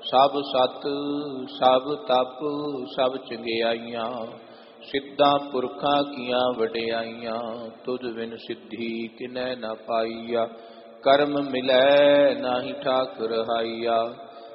ਸਭ ਸਤ ਸਭ ਤਪ ਸਭ ਚੰਗਿਆਈਆਂ, ਸਿੱਧਾਂ ਪੁਰਖਾਂ ਕੀਆਂ ਵਡਿਆਈਆਂ। ਤੁਧ ਬਿਨ ਸਿੱਧੀ ਕਿਨੈ ਨਾ ਪਾਈਆ, ਕਰਮ ਮਿਲੈ ਨਾਹੀ ਠਾਕ ਰਹਾਈਆ।